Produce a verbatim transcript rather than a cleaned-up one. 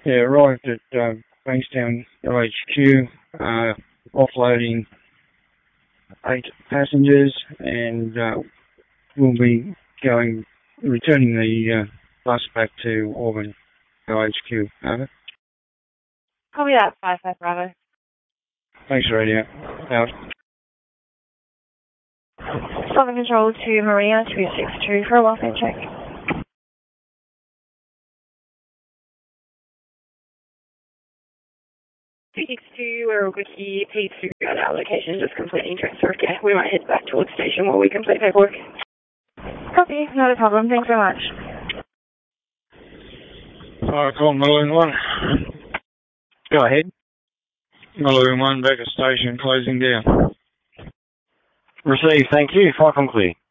yeah, arrived at uh, Bankstown L H Q, uh, offloading eight passengers, and uh, we'll be going, returning the uh, bus back to Auburn L H Q. Over. Copy that, five five Bravo. Thanks, radio. Out. Southern Control to Maria two six two for a welfare check. two six two, we're all good here. P two at our location, just completing transfer. Okay, we might head back towards station while we complete paperwork. Copy, not a problem. Thanks very much. Alright, call Maloon one. Go ahead. Maloon one, back at station, closing down. Received, thank you. Flight clear.